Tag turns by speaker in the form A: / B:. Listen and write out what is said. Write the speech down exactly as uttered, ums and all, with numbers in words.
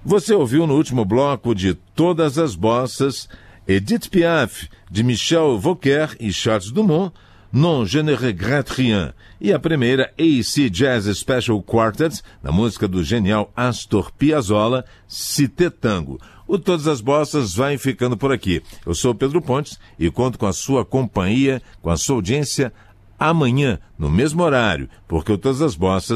A: Você ouviu no último bloco de Todas as Bossas, Edith Piaf, de Michel Vauquer e Charles Dumont, Non, je ne regrette rien. E a primeira, A C Jazz Special Quartet, na música do genial Astor Piazzolla, Cité Tango. O Todas as Bossas vai ficando por aqui. Eu sou o Pedro Pontes e conto com a sua companhia, com a sua audiência, amanhã, no mesmo horário, porque o Todas as Bossas